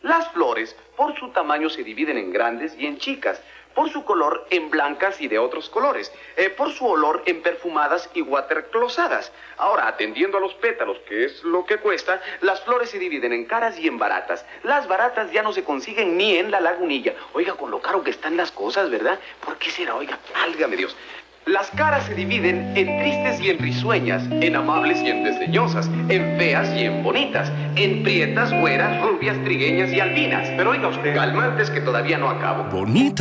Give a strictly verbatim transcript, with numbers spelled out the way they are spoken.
Las flores, por su tamaño, se dividen en grandes y en chicas. Por su color, en blancas y de otros colores. Eh, por su olor, en perfumadas y waterclosadas. Ahora, atendiendo a los pétalos, que es lo que cuesta, las flores se dividen en caras y en baratas. Las baratas ya no se consiguen ni en la Lagunilla. Oiga, con lo caro que están las cosas, ¿verdad? ¿Por qué será? Oiga, válgame Dios. Las caras se dividen en tristes y en risueñas, en amables y en desdeñosas, en feas y en bonitas, en prietas, güeras, rubias, trigueñas y albinas. Pero oiga usted, calmantes que todavía no acabo. Bonita.